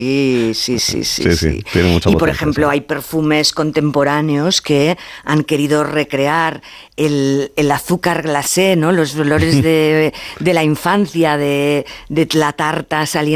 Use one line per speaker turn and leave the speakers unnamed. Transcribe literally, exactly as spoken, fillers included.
Sí, sí, sí, sí.
Sí, sí,
sí.
tiene mucha
Y por
potencia,
ejemplo,
sí.
hay perfumes contemporáneos que han querido recrear el, el azúcar glacé, ¿no? Los olores de, de la infancia, de, de la tarta saliendo